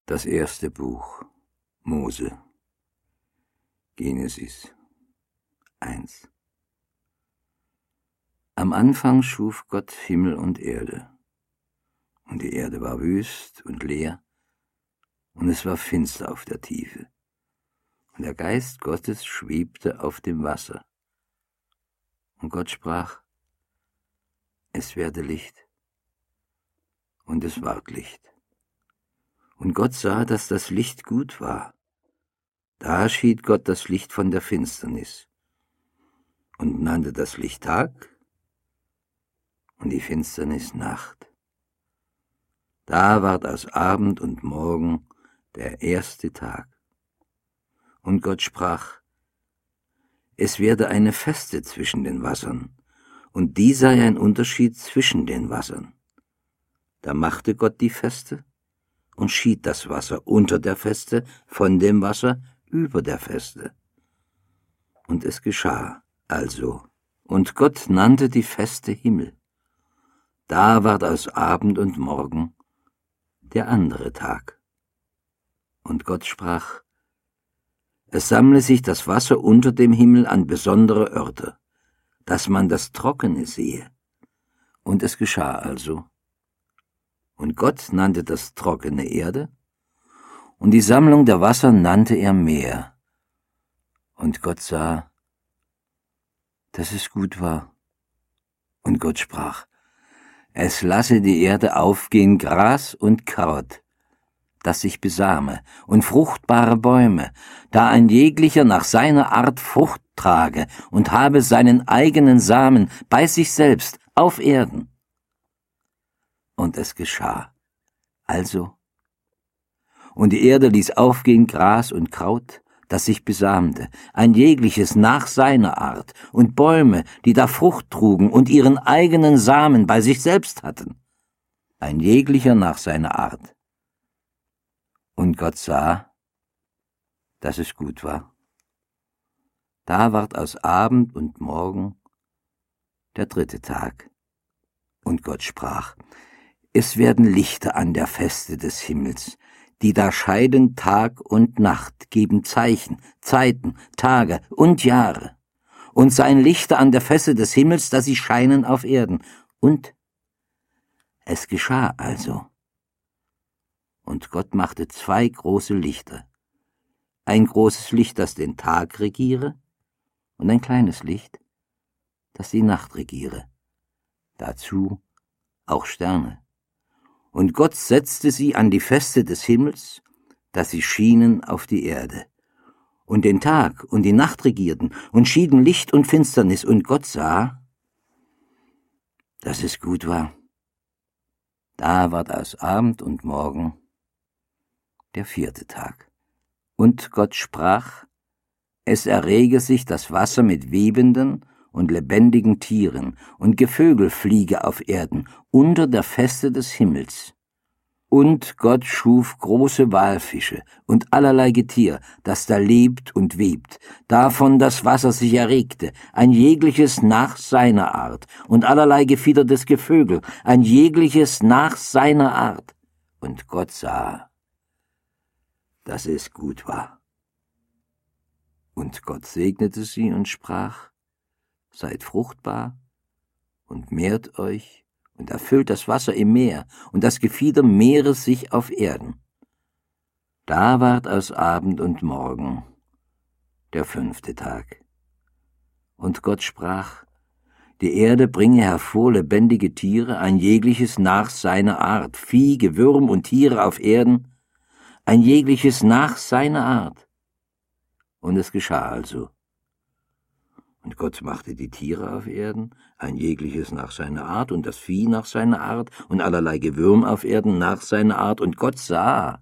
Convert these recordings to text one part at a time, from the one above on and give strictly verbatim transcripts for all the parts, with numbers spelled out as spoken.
Das erste Buch Mose, Genesis eins. Am Anfang schuf Gott Himmel und Erde, und die Erde war wüst und leer, und es war finster auf der Tiefe, und der Geist Gottes schwebte auf dem Wasser. Und Gott sprach: Es werde Licht, und es ward Licht. Und Gott sah, dass das Licht gut war. Da schied Gott das Licht von der Finsternis und nannte das Licht Tag und die Finsternis Nacht. Da ward aus Abend und Morgen der erste Tag. Und Gott sprach: Es werde eine Feste zwischen den Wassern, und die sei ein Unterschied zwischen den Wassern. Da machte Gott die Feste und schied das Wasser unter der Feste von dem Wasser über der Feste. Und es geschah also. Und Gott nannte die Feste Himmel. Da ward aus Abend und Morgen der andere Tag. Und Gott sprach: Es sammle sich das Wasser unter dem Himmel an besondere Örter, dass man das Trockene sehe. Und es geschah also. Und Gott nannte das Trockene Erde, und die Sammlung der Wasser nannte er Meer. Und Gott sah, dass es gut war. Und Gott sprach: Es lasse die Erde aufgehen Gras und Kraut, das sich besame, und fruchtbare Bäume, da ein jeglicher nach seiner Art Frucht trage und habe seinen eigenen Samen bei sich selbst auf Erden. Und es geschah also. Und die Erde ließ aufgehen Gras und Kraut, das sich besamte, ein jegliches nach seiner Art, und Bäume, die da Frucht trugen und ihren eigenen Samen bei sich selbst hatten, ein jeglicher nach seiner Art. Und Gott sah, dass es gut war. Da ward aus Abend und Morgen der dritte Tag. Und Gott sprach: Es werden Lichter an der Feste des Himmels, die da scheiden Tag und Nacht, geben Zeichen, Zeiten, Tage und Jahre. Und seien Lichter an der Feste des Himmels, dass sie scheinen auf Erden. Und es geschah also. Und Gott machte zwei große Lichter. Ein großes Licht, das den Tag regiere, und ein kleines Licht, das die Nacht regiere. Dazu auch Sterne. Und Gott setzte sie an die Feste des Himmels, dass sie schienen auf die Erde. Und den Tag und die Nacht regierten und schieden Licht und Finsternis. Und Gott sah, dass es gut war. Da ward aus Abend und Morgen der vierte Tag. Und Gott sprach: Es errege sich das Wasser mit webenden und lebendigen Tieren, und Gevögel fliege auf Erden, unter der Feste des Himmels. Und Gott schuf große Walfische und allerlei Getier, das da lebt und webt, davon das Wasser sich erregte, ein jegliches nach seiner Art, und allerlei gefiedertes Gevögel, ein jegliches nach seiner Art. Und Gott sah, dass es gut war. Und Gott segnete sie und sprach: Seid fruchtbar und mehrt euch und erfüllt das Wasser im Meer und das Gefieder mehre sich auf Erden. Da ward aus Abend und Morgen der fünfte Tag. Und Gott sprach: Die Erde bringe hervor lebendige Tiere, ein jegliches nach seiner Art, Vieh, Gewürm und Tiere auf Erden, ein jegliches nach seiner Art. Und es geschah also. Und Gott machte die Tiere auf Erden, ein jegliches nach seiner Art, und das Vieh nach seiner Art, und allerlei Gewürm auf Erden nach seiner Art. Und Gott sah,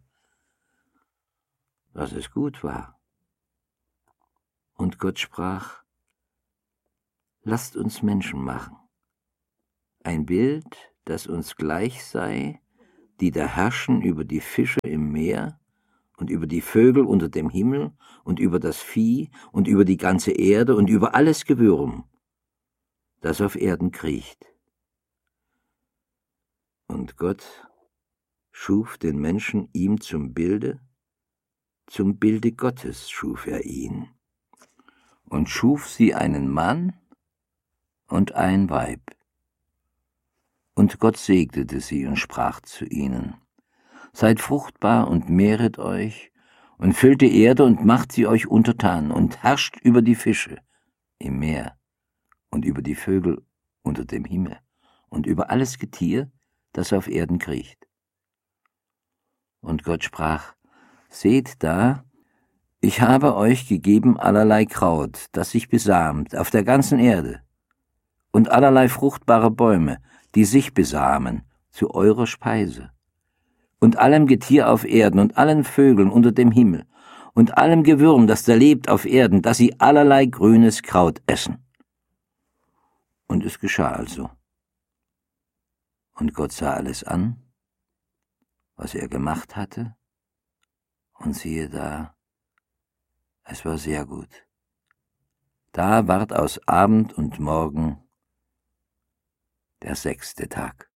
dass es gut war. Und Gott sprach: Lasst uns Menschen machen, ein Bild, das uns gleich sei, die da herrschen über die Fische im Meer und über die Vögel unter dem Himmel und über das Vieh und über die ganze Erde und über alles Gewürm, das auf Erden kriecht. Und Gott schuf den Menschen ihm zum Bilde, zum Bilde Gottes schuf er ihn, und schuf sie einen Mann und ein Weib. Und Gott segnete sie und sprach zu ihnen: Seid fruchtbar und mehret euch und füllt die Erde und macht sie euch untertan und herrscht über die Fische im Meer und über die Vögel unter dem Himmel und über alles Getier, das auf Erden kriecht. Und Gott sprach: Seht da, ich habe euch gegeben allerlei Kraut, das sich besamt auf der ganzen Erde, und allerlei fruchtbare Bäume, die sich besamen, zu eurer Speise, und allem Getier auf Erden und allen Vögeln unter dem Himmel und allem Gewürm, das da lebt auf Erden, dass sie allerlei grünes Kraut essen. Und es geschah also. Und Gott sah alles an, was er gemacht hatte, und siehe da, es war sehr gut. Da ward aus Abend und Morgen der sechste Tag.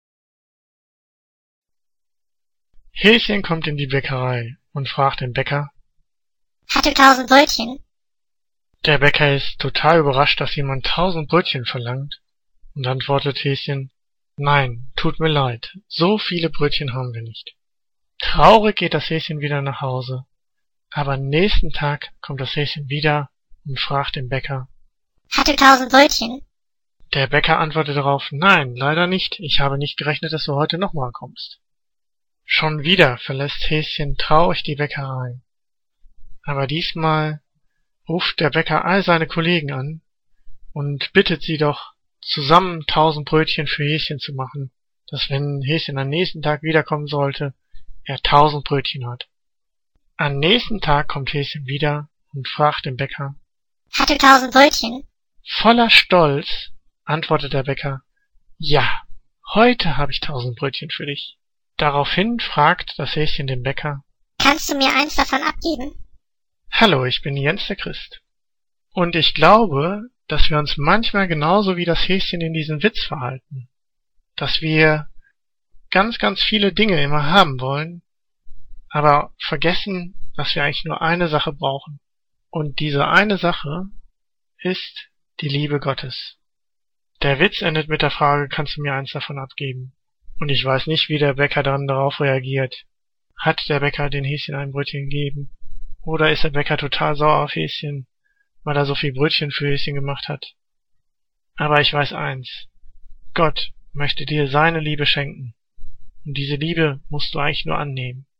Häschen kommt in die Bäckerei und fragt den Bäcker: Hast du tausend Brötchen? Der Bäcker ist total überrascht, dass jemand tausend Brötchen verlangt, und antwortet Häschen: Nein, tut mir leid, so viele Brötchen haben wir nicht. Traurig geht das Häschen wieder nach Hause, aber am nächsten Tag kommt das Häschen wieder und fragt den Bäcker: Hast du tausend Brötchen? Der Bäcker antwortet darauf: Nein, leider nicht, ich habe nicht gerechnet, dass du heute nochmal kommst. Schon wieder verlässt Häschen traurig die Bäckerei. Aber diesmal ruft der Bäcker all seine Kollegen an und bittet sie doch, zusammen tausend Brötchen für Häschen zu machen, dass wenn Häschen am nächsten Tag wiederkommen sollte, er tausend Brötchen hat. Am nächsten Tag kommt Häschen wieder und fragt den Bäcker: Hast du tausend Brötchen? Voller Stolz antwortet der Bäcker: Ja, heute habe ich tausend Brötchen für dich. Daraufhin fragt das Häschen den Bäcker: Kannst du mir eins davon abgeben? Hallo, ich bin Jens der Christ. Und ich glaube, dass wir uns manchmal genauso wie das Häschen in diesem Witz verhalten. Dass wir ganz, ganz viele Dinge immer haben wollen, aber vergessen, dass wir eigentlich nur eine Sache brauchen. Und diese eine Sache ist die Liebe Gottes. Der Witz endet mit der Frage: Kannst du mir eins davon abgeben? Und ich weiß nicht, wie der Bäcker dann darauf reagiert. Hat der Bäcker den Häschen ein Brötchen gegeben? Oder ist der Bäcker total sauer auf Häschen, weil er so viel Brötchen für Häschen gemacht hat? Aber ich weiß eins: Gott möchte dir seine Liebe schenken. Und diese Liebe musst du eigentlich nur annehmen.